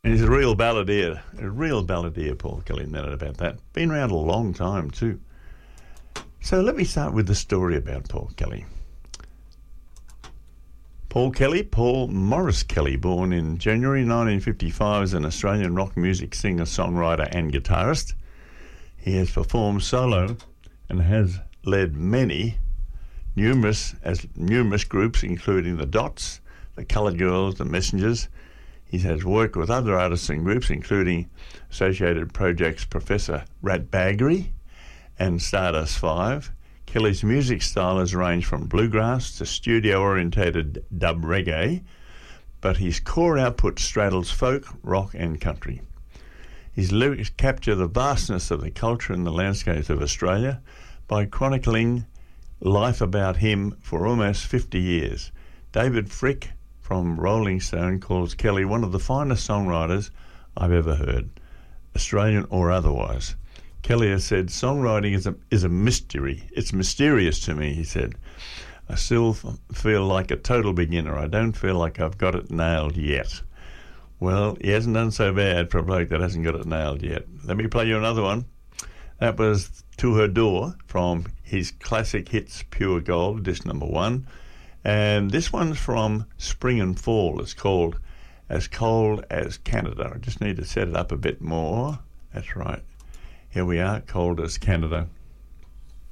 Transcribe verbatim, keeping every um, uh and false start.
And he's a real balladeer, a real balladeer, Paul Kelly, no doubt about that. Been around a long time too. So let me start with the story about Paul Kelly. Paul Kelly, Paul Morris Kelly, born in January nineteen fifty-five, is an Australian rock music singer, songwriter and guitarist. He has performed solo and has led many, numerous, as numerous groups, including the Dots, the Coloured Girls, the Messengers. He has worked with other artists and groups, including Associated Projects Professor Rat Baggery and Stardust Five. Kelly's music style has ranged from bluegrass to studio-orientated dub reggae, but his core output straddles folk, rock and country. His lyrics capture the vastness of the culture and the landscapes of Australia by chronicling life about him for almost fifty years. David Frick from Rolling Stone calls Kelly one of the finest songwriters I've ever heard, Australian or otherwise. Kelly has said, songwriting is a, is a mystery. It's mysterious to me, he said. I still f- feel like a total beginner. I don't feel like I've got it nailed yet. Well, he hasn't done so bad for a bloke that hasn't got it nailed yet. Let me play you another one. That was To Her Door from his classic hits Pure Gold, disc number one. And this one's from Spring and Fall. It's called As Cold as Canada. I just need to set it up a bit more. That's right. Here we are, Cold as Canada.